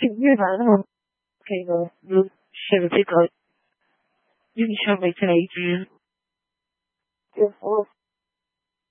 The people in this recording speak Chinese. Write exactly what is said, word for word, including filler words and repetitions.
请越南呢给了你选这个印象美这一句。我